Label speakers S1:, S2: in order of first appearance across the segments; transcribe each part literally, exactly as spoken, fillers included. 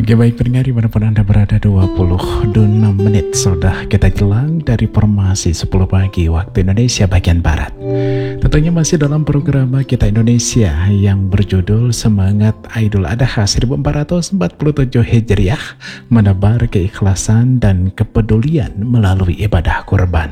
S1: Oke, baik pendengar dimanapun Anda berada, dua puluh enam menit sudah kita jelang dari formasi sepuluh pagi waktu Indonesia bagian Barat. Tentunya masih dalam program Kita Indonesia yang berjudul Semangat Idul Adha seribu empat ratus empat puluh tujuh Hijriah, menebar keikhlasan dan kepedulian melalui ibadah kurban.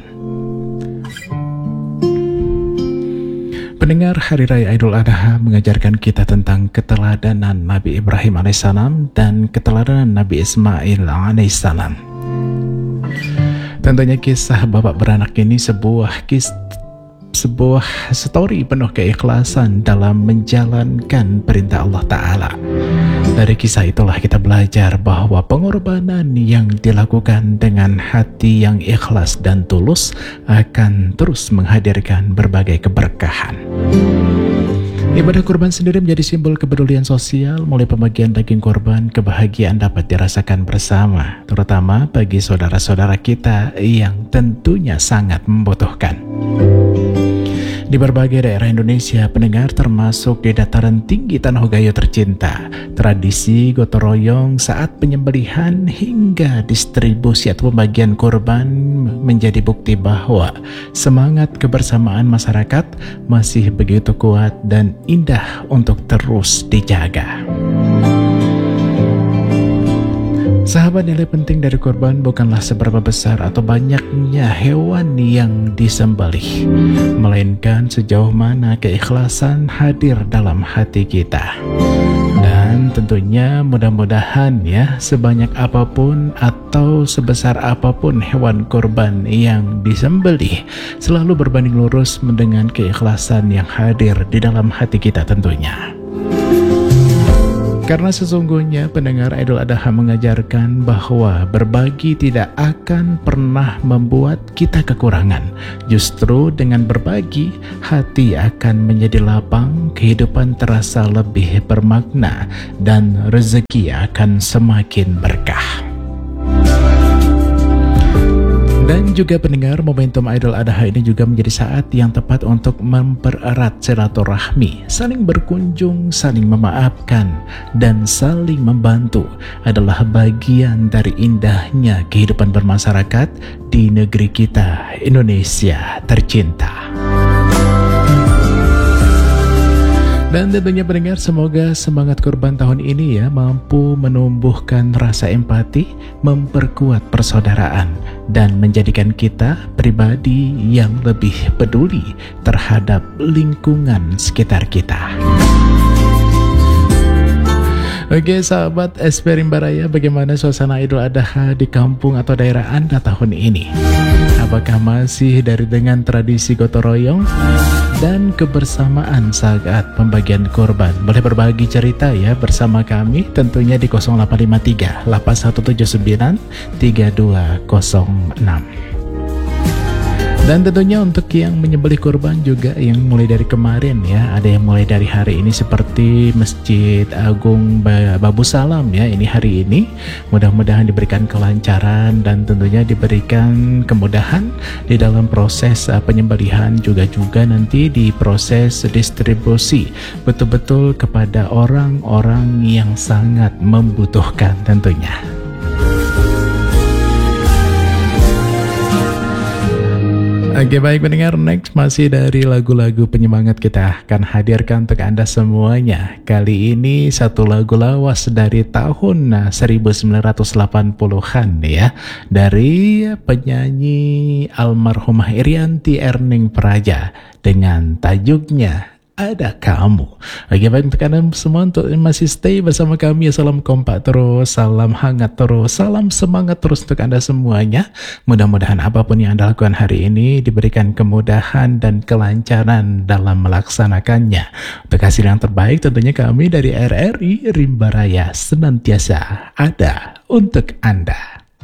S1: Pendengar, Hari Raya Idul Adha mengajarkan kita tentang keteladanan Nabi Ibrahim alaihissalam dan keteladanan Nabi Ismail alaihissalam. Tentunya kisah bapak beranak ini sebuah kisah sebuah story penuh keikhlasan dalam menjalankan perintah Allah Ta'ala. Dari kisah itulah kita belajar bahwa pengorbanan yang dilakukan dengan hati yang ikhlas dan tulus akan terus menghadirkan berbagai keberkahan. Ibadah kurban sendiri menjadi simbol kepedulian sosial. Mulai pembagian daging kurban, kebahagiaan dapat dirasakan bersama, terutama bagi saudara-saudara kita yang tentunya sangat membutuhkan. Di berbagai daerah Indonesia, pendengar, termasuk di dataran tinggi Tanah Gayo tercinta, tradisi gotong royong saat penyembelihan hingga distribusi atau pembagian kurban menjadi bukti bahwa semangat kebersamaan masyarakat masih begitu kuat dan indah untuk terus dijaga. Sahabat, nilai penting dari kurban bukanlah seberapa besar atau banyaknya hewan yang disembelih, melainkan sejauh mana keikhlasan hadir dalam hati kita. Dan tentunya mudah-mudahan ya, sebanyak apapun atau sebesar apapun hewan kurban yang disembelih, selalu berbanding lurus dengan keikhlasan yang hadir di dalam hati kita tentunya. Karena sesungguhnya pendengar, Idul Adha mengajarkan bahwa berbagi tidak akan pernah membuat kita kekurangan. Justru dengan berbagi, hati akan menjadi lapang, kehidupan terasa lebih bermakna, dan rezeki akan semakin berkah. Dan juga pendengar, momentum Idul Adha ini juga menjadi saat yang tepat untuk mempererat silaturahmi, saling berkunjung, saling memaafkan, dan saling membantu adalah bagian dari indahnya kehidupan bermasyarakat di negeri kita, Indonesia tercinta. Dan tentunya pendengar, semoga semangat kurban tahun ini ya mampu menumbuhkan rasa empati, memperkuat persaudaraan, dan menjadikan kita pribadi yang lebih peduli terhadap lingkungan sekitar kita. Oke sahabat S P Rimba Raya, bagaimana suasana Idul Adha di kampung atau daerah Anda tahun ini? Apakah masih dari dengan tradisi gotong royong dan kebersamaan saat pembagian kurban? Boleh berbagi cerita ya bersama kami tentunya di nol delapan lima tiga delapan satu tujuh sembilan tiga dua nol enam. Dan tentunya untuk yang menyembelih kurban juga yang mulai dari kemarin ya, ada yang mulai dari hari ini seperti Masjid Agung Babu Salam ya, ini hari ini mudah-mudahan diberikan kelancaran dan tentunya diberikan kemudahan di dalam proses uh, penyembelihan, juga juga nanti di proses distribusi betul-betul kepada orang-orang yang sangat membutuhkan tentunya. Oke baik pendengar, next masih dari lagu-lagu penyemangat kita akan hadirkan untuk Anda semuanya. Kali ini satu lagu lawas dari tahun seribu sembilan ratus delapan puluhan ya, dari penyanyi almarhumah Irianti Erning Praja dengan tajuknya Ada Kamu. Oke baik, untuk Anda semua untuk masih stay bersama kami, salam kompak terus, salam hangat terus, salam semangat terus untuk Anda semuanya. Mudah-mudahan apapun yang Anda lakukan hari ini diberikan kemudahan dan kelancaran dalam melaksanakannya. Untuk hasil yang terbaik tentunya kami dari R R I Rimba Raya senantiasa ada untuk Anda.